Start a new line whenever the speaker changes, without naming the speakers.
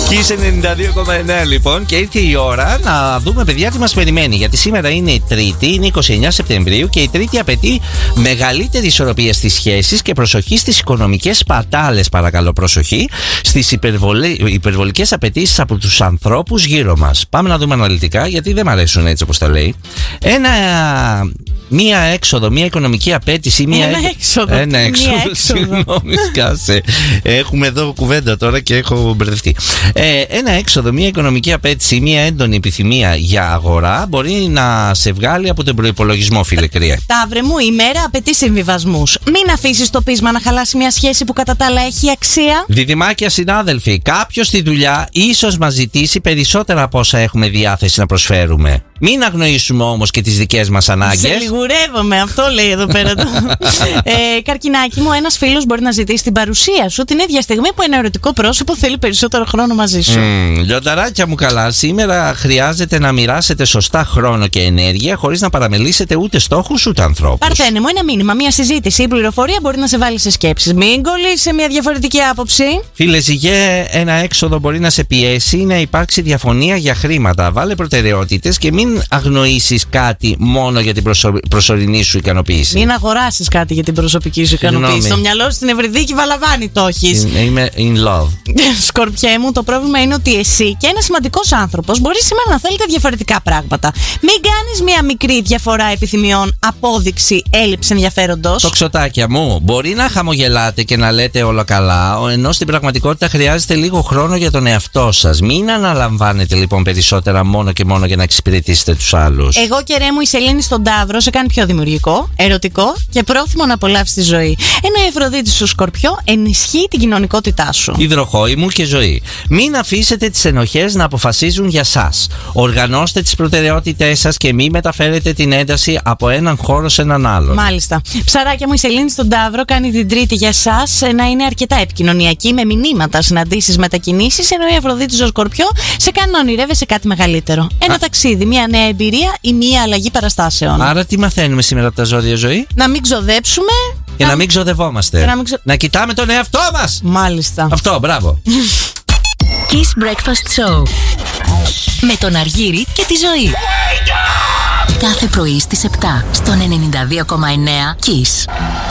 Kiss 92,9 λοιπόν, και ήρθε η ώρα να δούμε, παιδιά, τι μας περιμένει. Γιατί σήμερα είναι η Τρίτη, είναι 29 Σεπτεμβρίου, και η Τρίτη απαιτεί μεγαλύτερη ισορροπία στις σχέσεις και προσοχή στις οικονομικές πατάλες. Παρακαλώ, προσοχή στις υπερβολικές απαιτήσεις από τους ανθρώπους γύρω μας. Πάμε να δούμε αναλυτικά, γιατί δεν μ' αρέσουν έτσι όπως τα λέει. Μία έξοδο, μία οικονομική απέτηση. Ένα έξοδο. Συγγνώμη, σκάσε. Έχουμε εδώ κουβέντα τώρα και έχω μπερδευτεί. Ένα έξοδο, μία οικονομική απέτηση, μία έντονη επιθυμία για αγορά μπορεί να σε βγάλει από τον προϋπολογισμό, φίλε Κρύα.
Ταύρε μου, η μέρα απαιτεί συμβιβασμούς. Μην αφήσεις το πείσμα να χαλάσει μια σχέση που κατά τα άλλα έχει αξία.
Διδυμάκια συνάδελφοι, κάποιος στη δουλειά ίσως μας ζητήσει περισσότερα από όσα έχουμε διάθεση να προσφέρουμε. Μην αγνοήσουμε όμως και τις δικές μας ανάγκες.
Σε λιγουρεύομαι, αυτό λέει εδώ πέρα το. Καρκινάκι μου, ένας φίλος μπορεί να ζητήσει την παρουσία σου την ίδια στιγμή που ένα ερωτικό πρόσωπο θέλει περισσότερο χρόνο μαζί σου.
Λιονταράκια μου, καλά. Σήμερα χρειάζεται να μοιράσετε σωστά χρόνο και ενέργεια, χωρίς να παραμελήσετε ούτε στόχους ούτε ανθρώπους.
Παρθένε μου, ένα μήνυμα, μια συζήτηση ή πληροφορία μπορεί να σε βάλει σε σκέψεις. Μην κολλήσεις σε μια διαφορετική άποψη.
Φίλε Ζυγέ, ένα έξοδο μπορεί να σε πιέσει να υπάρξει διαφωνία για χρήματα. Βάλε προτεραιότητες και μην αγνοήσεις κάτι μόνο για την προσωρινή σου ικανοποίηση.
Μην αγοράσεις κάτι για την προσωπική σου ικανοποίηση. Στο μυαλό σου στην Ευρυδίκη Βαλαβάνη το έχεις.
Είμαι in love.
Σκορπιέ μου, το πρόβλημα είναι ότι εσύ και ένας σημαντικός άνθρωπος μπορεί σήμερα να θέλετε διαφορετικά πράγματα. Μην κάνεις μια μικρή διαφορά επιθυμιών απόδειξη έλλειψη ενδιαφέροντος.
Τοξοτάκια μου, μπορεί να χαμογελάτε και να λέτε όλα καλά, ενώ στην πραγματικότητα χρειάζεται λίγο χρόνο για τον εαυτό σας. Μην αναλαμβάνετε λοιπόν περισσότερα μόνο και μόνο για να εξυπηρετήσετε τους άλλους.
Εγώ και ρε μου, η Σελήνη στον Ταύρο σε κάνει πιο δημιουργικό, ερωτικό και πρόθυμο να απολαύσει τη ζωή. Ενώ η Αφροδίτη στο Σκορπιό ενισχύει την κοινωνικότητά σου.
Υδροχόη μου και ζωή. Μην αφήσετε τις ενοχές να αποφασίζουν για σας. Οργανώστε τις προτεραιότητές σας και μην μεταφέρετε την ένταση από έναν χώρο σε έναν άλλον.
Μάλιστα. Ψαράκια μου, η Σελήνη στον Ταύρο κάνει την Τρίτη για σας να είναι αρκετά επικοινωνιακή, με μηνύματα, συναντήσεις, μετακινήσεις. Ενώ η Αφροδίτη στο Σκορπιό σε κάνει να ονειρεύεσαι κάτι μεγαλύτερο. Ένα ταξίδι, μια νέα εμπειρία ή μια αλλαγή παραστάσεων.
Άρα τι μαθαίνουμε σήμερα από τα ζώδια, ζωή?
Να μην ξοδέψουμε
και να μην ξοδευόμαστε. Να κοιτάμε τον εαυτό μας.
Μάλιστα.
Αυτό, μπράβο.
Kiss Breakfast Show με τον Αργύρη και τη Ζωή. Κάθε πρωί στις 7 στον 92,9 Kiss.